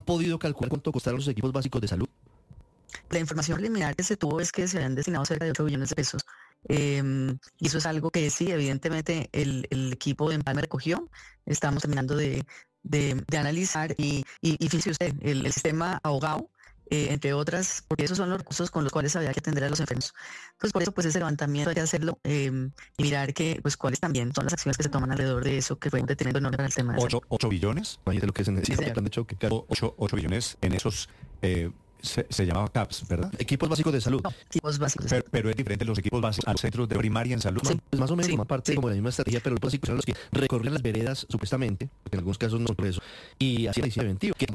podido calcular cuánto costaron los equipos básicos de salud? La información preliminar que se tuvo es que se habían destinado cerca de 8 billones de pesos. Y eso es algo que sí, evidentemente, el equipo de Empalme recogió. Estamos terminando de analizar y fíjese usted, el sistema ahogado, entre otras, porque esos son los recursos con los cuales había que atender a los enfermos. Pues por eso, pues ese levantamiento hay que hacerlo y mirar que, pues, cuáles también son las acciones que se toman alrededor de eso, que fue un detenido enorme para el tema de 8 billones. Imagínate lo que se necesita para el plan de choque. Claro. 8 billones en esos... se llamaba CAPS, ¿verdad? Equipos básicos de salud. no, equipos básicos. Pero es diferente los equipos básicos a los centros de primaria en salud. Sí. Pues más o menos Sí, como parte sí. como la misma estrategia, pero los básicos eran los que recorrían las veredas supuestamente, porque en algunos casos no por eso, y hacían medicina preventiva, que